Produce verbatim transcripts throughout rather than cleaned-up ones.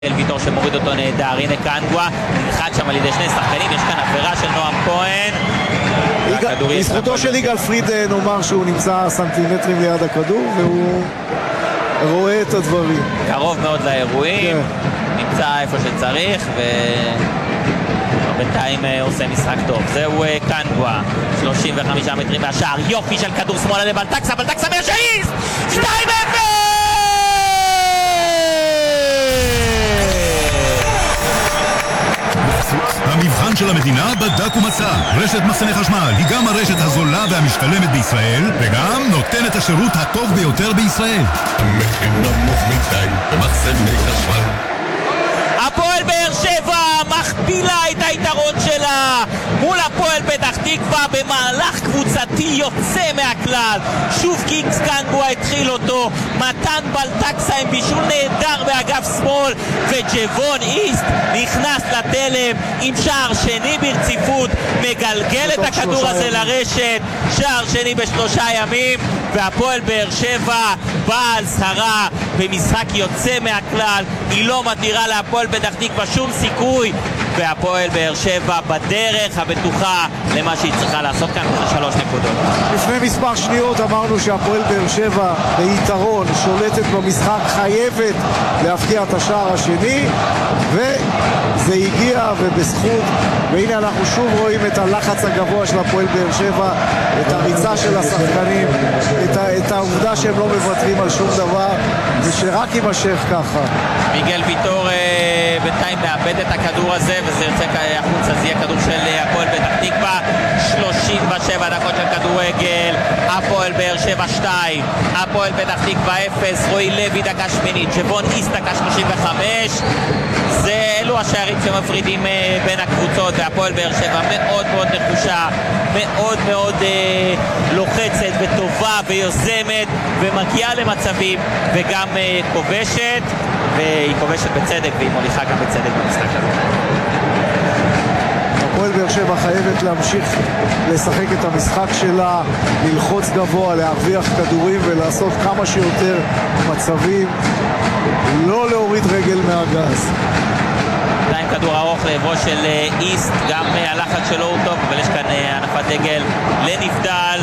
ויטור שמוריד אותו נהדר, הנה קנגווה, נלחץ שם על ידי שני שחקנים, יש כאן עבירה של נועם כהן. לזכותו של יגאל פריד נאמר שהוא נמצא סנטימטרים ליד הכדור והוא רואה את הדברים. קרוב מאוד לאירועים, נמצא איפה שצריך ובינתיים עושה משחק טוב. זהו קנגווה, שלושים וחמישה מטרים מהשער, יופי של כדור שמאלה לבלטקסה, בלטקסה מהשעיס! שתיים אפס! המבחן של המדינה בדק ומצא. רשת מחסני חשמל היא גם הרשת הזולה והמשתלמת בישראל, וגם נותנת השירות הטוב ביותר בישראל. המחיר נמוך מדי במחסני חשמל. הפועל באר שבע מכפילה את היתרון שלה מול הפועל פתח תקווה במהלך קבוצתי יוצא מהכלל. שוב קינגס קנגווה התחיל אותו, מתן בלטקסה עם בישול נהדר באגף שמאל, וג'בון איסט נכנס לתלם עם שער שני ברציפות, מגלגל את הכדור הזה לרשת, שער שני בשלושה ימים, והפועל באר שבע באה על שרה במשחק יוצא מהכלל. היא לא מתירה להפועל פתח תקווה שום סיכוי, והפועל באר שבע בדרך הבטוחה למה שהיא צריכה לעשות כאן בשלוש נקודות. לפני מספר שניות אמרנו שהפועל באר שבע ביתרון שולטת במשחק, חייבת להפקיע את השער השני, וזה הגיע ובזכות, והנה אנחנו שוב רואים את הלחץ הגבוה של הפועל באר שבע, את הריצה של השחקנים, את, ה- את העובדה שהם לא מוותרים על שום דבר ושרק יימשך ככה. מיגל ויטור אה, בינתיים מאבד את הכדור הזה וזה יוצא החוצה, זה יהיה כדור של הפועל פתח תקווה. שלושים ושבע דקות של כדורגל, הפועל באר שבע שתיים, הפועל פתח תקווה אפס. רועי לוי דקה שמינית, ג'בון איסט דקה שלושים וחמש. זה אלו השערים שמפרידים אה, בין הקבוצות, והפועל באר שבע מאוד מאוד נחושה, מאוד מאוד אה, לוחצת וטובה ויוזמת ומגיעה למצבים וגם אה, כובשת, והיא כובשת בצדק והיא מוליכה גם בצדק במשחק הזה. הפועל באר שבע חייבת להמשיך לשחק את המשחק שלה, ללחוץ גבוה, להרוויח כדורים ולעשות כמה שיותר מצבים, לא להוריד רגל מהגז. עדיין כדור ארוך לעברו של איסט, גם הלחץ שלו הוא טוב, אבל יש כאן הנפת דגל לנבדל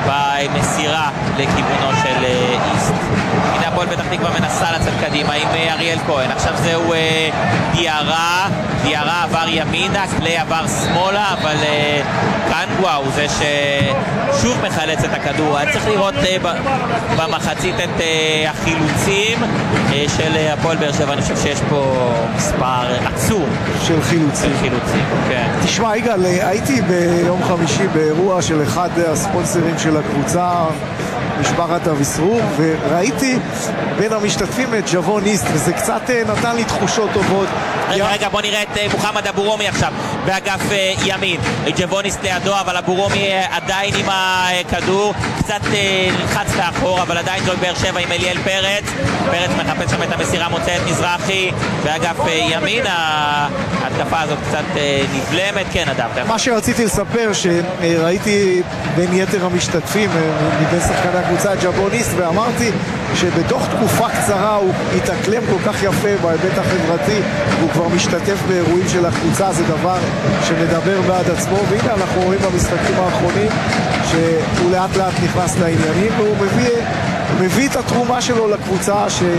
במסירה לכיוונו של איסט. הנה הפועל פתח תקווה מנסה לצאת קדימה עם אריאל כהן, עכשיו זהו דיארה, דיארה עבר ימינה, קלי עבר שמאלה, אבל קנגווה הוא זה ששוב מחלץ את הכדור. היה צריך לראות במחצית את החילוצים של הפועל באר שבע, אני חושב שיש פה מספר עצום של חילוצים. של חילוצים, כן. תשמע יגאל, הייתי ביום חמישי באירוע של אחד הספונסרים של הקבוצה, משפחת אביסרור, וראיתי בין המשתתפים את ג'בון איסט, וזה קצת נתן לי תחושות טובות. רגע, רגע, בוא נראה את מוחמד אבורומי עכשיו באגף ימין. ג'בון איסט לידו, אבל אבורומי עדיין עם הכדור, קצת נלחץ לאחור, אבל עדיין זו באר שבע עם אליאל פרץ. פרץ מחפש שם את המסירה, מוצא את מזרחי באגף ימין. ההתקפה הזאת קצת נבלמת, כן אדם. מה שרציתי לספר, שראיתי בין יתר המשתתפים מבין שחקני הקבוצה את ג'בון איסט, ואמרתי שבתוך תקופה קצרה הוא התאקלם כל כך יפה בהיבט החברתי, הוא כבר משתתף באירועים של הקבוצה, זה דבר שמדבר בעד עצמו, והנה אנחנו רואים במשחקים האחרונים שהוא לאט לאט נכנס לעניינים, והוא מביא, מביא את התרומה שלו לקבוצה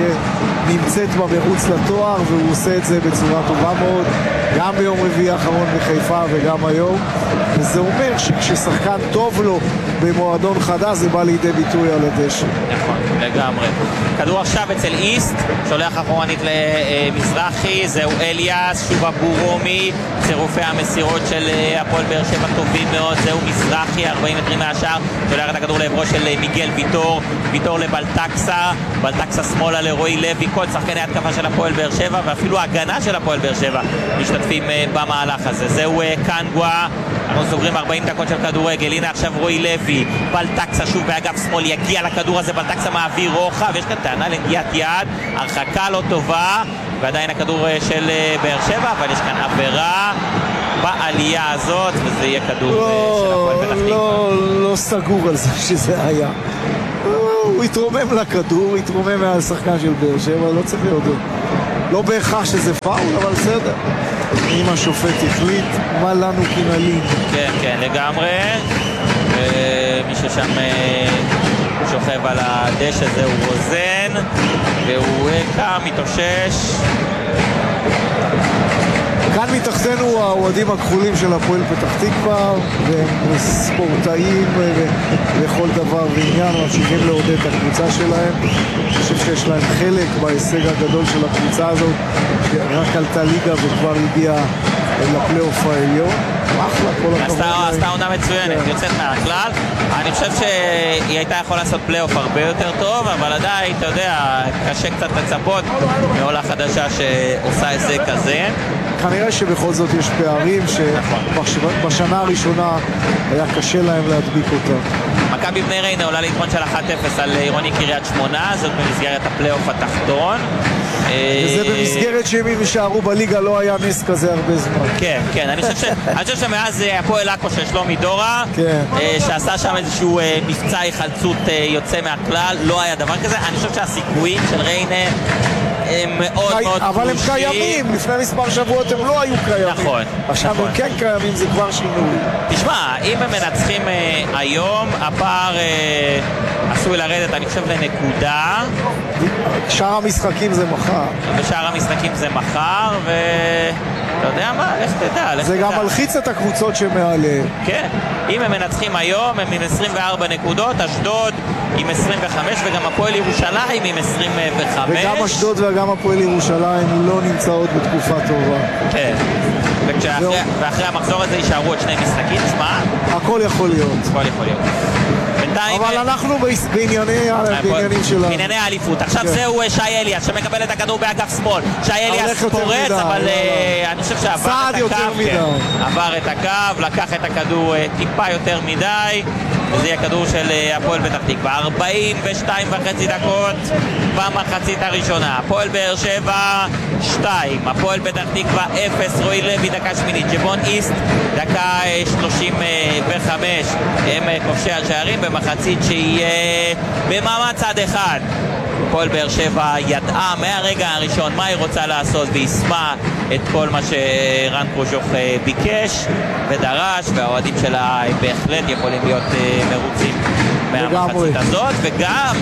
שנמצאת במרוץ לתואר, והוא עושה את זה בצורה טובה מאוד, גם ביום רביעי האחרון בחיפה וגם היום, וזה אומר שכששחקן טוב לו במועדון חדש זה בא לידי ביטוי על הדשא. נכון, לגמרי. כדור עכשיו אצל איסט, שולח אחורנית למזרחי, זהו אליאס, שוב אבורומי, צירופי המסירות של הפועל באר שבע טובים מאוד, זהו מזרחי, ארבעים מטרים מהשאר, שולח את הכדור לעברו של מיגל ויטור, ויטור לבלטקסה, בלטקסה שמאלה לרועי לוי, כל שחקני התקפה של הפועל באר שבע, ואפילו ההגנה של הפועל באר שבע משתתפים במהלך הזה. זהו קנגווה, אנחנו סוגרים ארבעים דקות של כדורגל, הנה עכשיו רועי לוי, בלטקסה שוב באגף שמאל, יגיע לכדור הזה, בלטקסה מעביר רוחב, יש כאן טענה לנגיעת יד, הרחקה לא טובה, ועדיין הכדור של באר שבע, אבל יש כאן עבירה בעלייה הזאת, וזה יהיה כדור לא, של הפועל פתח תקווה. לא, לא סגור על זה שזה היה. הוא התרומם לכדור, התרומם מהשחקן של באר שבע, לא צריך להודות. לא בהכרח שזה פאול, אבל בסדר. אם השופט החליט, מה לנו כנלים. כן, כן, לגמרי. מי ששם שוכב על הדשא הזה הוא רוזן, והוא קם, מתאושש. כאן מתחתנו האוהדים הכחולים של הפועל פתח תקווה, והם ספורטאים לכל דבר ועניין, ממשיכים לעודד את הקבוצה שלהם. אני חושב שיש להם חלק בהישג הגדול של הקבוצה הזאת, שרק עלתה ליגה וכבר הגיעה לפלייאוף העליון. אחלה, כל הכבוד. עשתה עונה מצוינת, יוצאת מהכלל. אני חושב שהיא הייתה יכולה לעשות פלייאוף הרבה יותר טוב, אבל עדיין, אתה יודע, קשה קצת לצפות מעולה חדשה שעושה הישג כזה. כנראה שבכל זאת יש פערים שבשנה הראשונה היה קשה להם להדביק אותם. מכבי בני ריינה עולה ליתרון של אחת אפס על עירוני קריית שמונה, זאת במסגרת הפלייאוף התחתון. וזה במסגרת שהם יישארו בליגה, לא היה נס כזה הרבה זמן. כן, כן, אני חושב שמאז הפועל עכו של שלומי דורה, שעשה שם איזשהו מבצע היחלצות יוצא מהכלל, לא היה דבר כזה. אני חושב שהסיכויים של ריינה הם מאוד מאוד אבל הם קיימים, לפני מספר שבועות הם לא היו קיימים. נכון. עכשיו הם כן קיימים, זה כבר שינוי. תשמע, אם הם מנצחים היום, הפער עשוי לרדת, אני חושב, לנקודה. שאר המשחקים זה מחר. ושאר המשחקים זה מחר, ו... אתה יודע מה? לך תדע, לך זה תדע. גם מלחיץ את הקבוצות שמעליהם. כן. אם הם מנצחים היום, הם עם עשרים וארבע נקודות, אשדוד עם עשרים וחמש, וגם הפועל ירושלים עם עשרים וחמש. וגם אשדוד וגם הפועל ירושלים לא נמצאות בתקופה טובה. כן. וכשאחרי, ואחרי המחזור הזה יישארו עוד שני משחקים, תשמע? הכל יכול להיות. הכל יכול להיות. אבל אנחנו בעניינים שלנו. בענייני האליפות. עכשיו זהו שי אליאס שמקבל את הכדור באגף שמאל. שי אליאס פורץ, אבל אני חושב שעבר את הקו. עבר את הקו, לקח את הכדור טיפה יותר מדי. וזה יהיה כדור של הפועל פתח תקווה. ארבעים ושתיים וחצי דקות במחצית הראשונה. הפועל באר שבע שתיים, הפועל פתח תקווה אפס. רועי לוי דקה שמינית, ג'בון איסט דקה שלושים וחמש. הם כובשי השערים במחצית שיהיה במעמד צד אחד. הפועל באר שבע ידעה מהרגע הראשון מה היא רוצה לעשות, ויישמה את כל מה שרן קרוז'וך ביקש ודרש, והאוהדים שלה בהחלט יכולים להיות מרוצים מהמחצית הזאת, וגם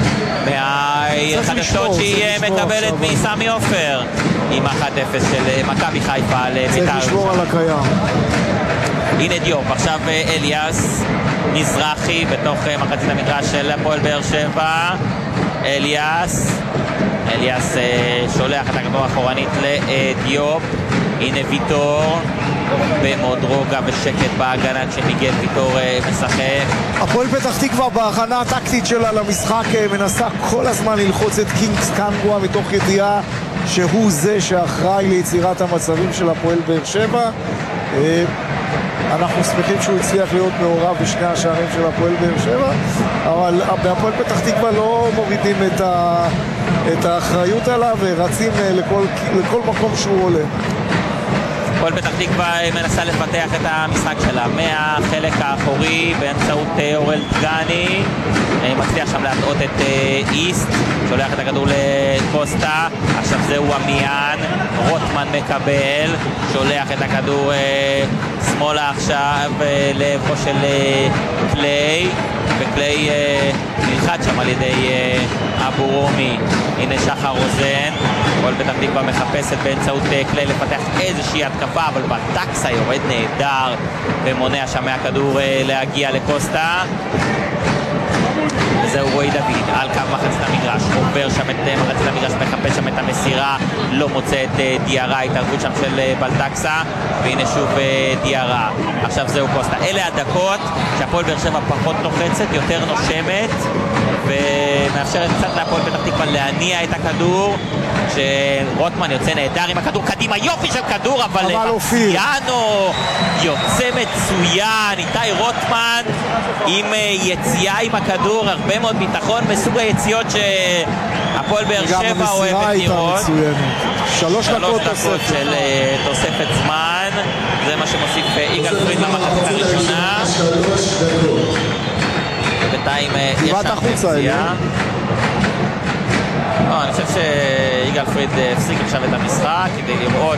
מהחדשות שהיא מקבלת מסמי עופר עם אחת אפס של מכבי חיפה על בית"ר. צריך לשמור על הקיים. הנה דיופ, עכשיו אליאס מזרחי בתוך מחצית המגרש של הפועל באר שבע. אליאס אליאס שולח את הכדור האחורנית לדיופ. הנה ויטור במאוד רוגע ושקט בהגנה כשמיגל ויטור משחק. הפועל פתח תקווה בהכנה הטקטית שלה למשחק מנסה כל הזמן ללחוץ את קינגס קנגואה מתוך ידיעה שהוא זה שאחראי ליצירת המצבים של הפועל באר שבע. אנחנו שמחים שהוא הצליח להיות מעורב בשני השערים של הפועל באר שבע, אבל בהפועל פתח תקווה לא מורידים את, ה... את האחריות עליו ורצים לכל, לכל מקום שהוא עולה. הפועל פתח תקווה מנסה לפתח את המשחק שלה מהחלק האחורי באמצעות אורל דגני, מצליח שם להטעות את איסט, שולח את הכדור לקוסטה. עכשיו זהו עמיאן, רוטמן מקבל, שולח את הכדור שמאלה עכשיו לעברו של קליי, וקליי נלחץ שם על ידי אבו רומי. הנה שחר רוזן, הפועל פתח תקווה מחפשת באמצעות קליי לפתח איזושהי התקפה, אבל בטקסה יורד נהדר ומונע שם מהכדור להגיע לקוסטה. וזהו רועי דוד על קו מחצית המגרש, עובר שם את מחצית המגרש, מחפש שם את המסירה, לא מוצא את דיארה, התערבות שם של בלטקסה, והנה שוב דיארה. עכשיו זהו קוסטה. אלה הדקות שהפועל באר שבע פחות נוחצת, יותר נושמת, ומאפשרת קצת להפועל פתח תקווה להניע את הכדור, שרוטמן יוצא נהדר עם הכדור קדימה, יופי של כדור, אבל יאנו יוצא מצוין. איתי רוטמן עם יציאה עם הכדור, הרבה מאוד ביטחון מסוג היציאות שהפועל באר שבע אוהבת לראות. שלוש דקות של תוספת זמן, זה מה שמוסיף יגאל פריד למחצית הראשונה. בינתיים יש שם יציאה. לא, אני חושב שיגאל פריד הפסיק עכשיו את המשחק כדי לראות